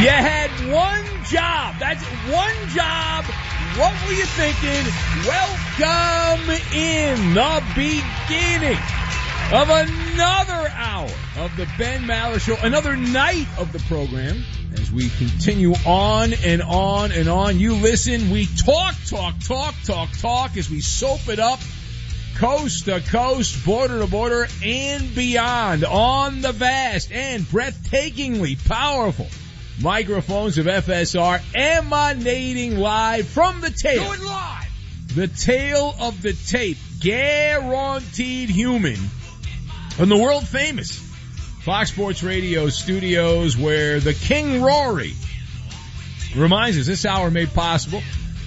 You had one job. That's one job. What were you thinking? Welcome in the beginning of another hour of the Ben Maller Show, another night of the program as we continue on and on and on. You listen, we talk as we soap it up coast to coast, border to border, and beyond on the vast and breathtakingly powerful microphones of FSR, emanating live from the tail. Do it live! The tail of the tape, guaranteed human, from the world famous Fox Sports Radio studios, where the King Rory reminds us this hour made possible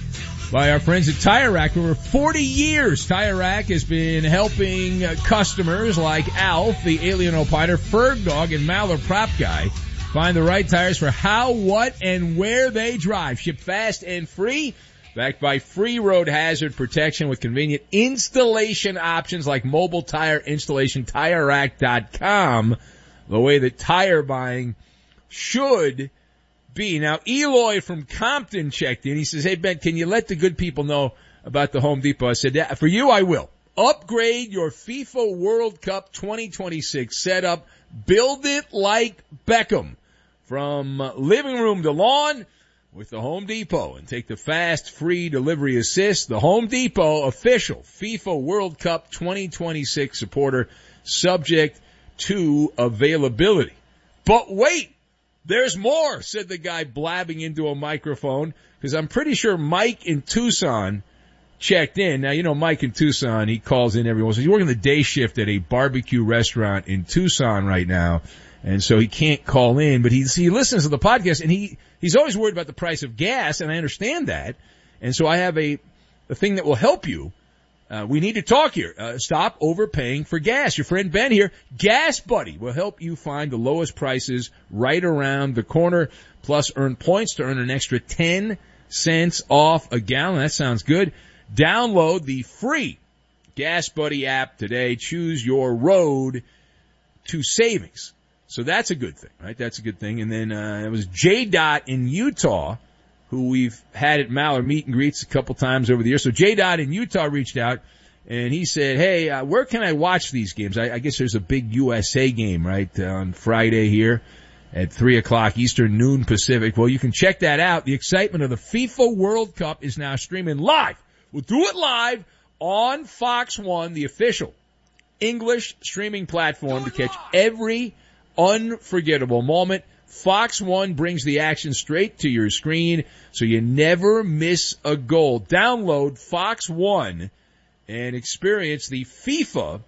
by our friends at Tire Rack. For over 40 years, Tire Rack has been helping customers like Alf, the Alien Opiner, Ferg Dog, and Maller Prop Guy find the right tires for how, what, and where they drive. Ship fast and free, backed by free road hazard protection with convenient installation options like mobile tire installation. TireRack.com, the way that tire buying should be. Now, Eloy from Compton checked in. He says, hey, Ben, can you let the good people know about the Home Depot? I said, yeah, for you, I will. Upgrade your FIFA World Cup 2026 setup. Build it like Beckham. From living room to lawn with the Home Depot, and take the fast, free delivery assist. The Home Depot official FIFA World Cup 2026 supporter, subject to availability. But wait, there's more, said the guy blabbing into a microphone, because I'm pretty sure Mike in Tucson checked in. Now, you know Mike in Tucson, he calls in every once in a while. He's working the day shift at a barbecue restaurant in Tucson right now, and so he can't call in, but he listens to the podcast, and he's always worried about the price of gas, and I understand that. And so I have a thing that will help you. We need to talk here. Stop overpaying for gas. Your friend Ben here, Gas Buddy, will help you find the lowest prices right around the corner, plus earn points to earn an extra 10 cents off a gallon. That sounds good. Download the free Gas Buddy app today. Choose your road to savings. So that's a good thing, right? That's a good thing. And then it was J. Dot in Utah, who we've had at Maller meet and greets a couple times over the years. So J. Dot in Utah reached out, and he said, hey, where can I watch these games? I guess there's a big USA game, right, on Friday here at 3 o'clock Eastern, noon Pacific. Well, you can check that out. The excitement of the FIFA World Cup is now streaming live. We'll do it live on Fox One, the official English streaming platform, to catch every unforgettable moment. Fox One brings the action straight to your screen, so you never miss a goal. Download Fox One and experience the FIFA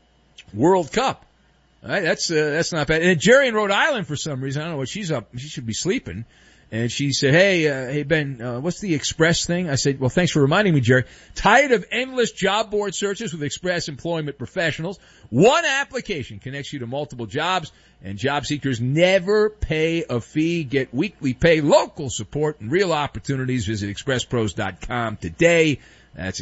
World Cup. All right, that's not bad. And Jerry in Rhode Island, for some reason, I don't know what she's up. She should be sleeping. And she said, hey Ben, what's the Express thing? I said, well, thanks for reminding me, Jerry. Tired of endless job board searches with Express Employment Professionals? One application connects you to multiple jobs, and job seekers never pay a fee. Get weekly pay, local support, and real opportunities. Visit expresspros.com today. That's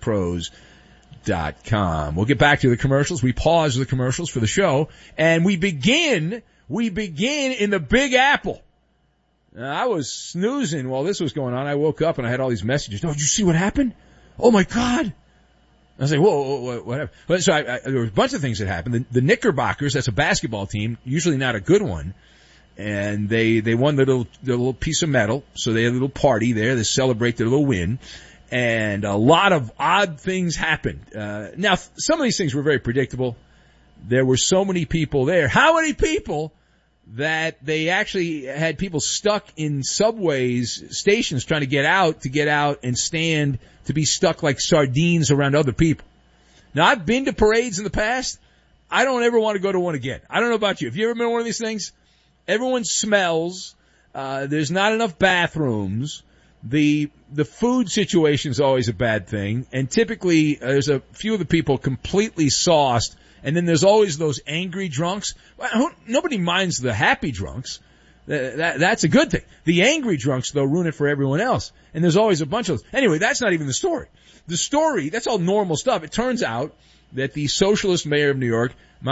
expresspros.com. We'll get back to the commercials. We pause the commercials for the show, and we begin in the Big Apple. I was snoozing while this was going on. I woke up and I had all these messages. Oh, did you see what happened? Oh my God. I was like, whoa, what happened? So there were a bunch of things that happened. The Knickerbockers, that's a basketball team, usually not a good one. And they won the little piece of metal. So they had a little party there to celebrate their little win. And a lot of odd things happened. Now, some of these things were very predictable. There were so many people there. How many people? That they actually had people stuck in subways, stations, trying to get out and stand to be stuck like sardines around other people. Now, I've been to parades in the past. I don't ever want to go to one again. I don't know about you. Have you ever been to one of these things? Everyone smells. There's not enough bathrooms. The food situation is always a bad thing. And typically, there's a few of the people completely sauced. And then there's always those angry drunks. Nobody minds the happy drunks. That's a good thing. The angry drunks, though, ruin it for everyone else. And there's always a bunch of those. Anyway, that's not even the story. The story, that's all normal stuff. It turns out that the socialist mayor of New York,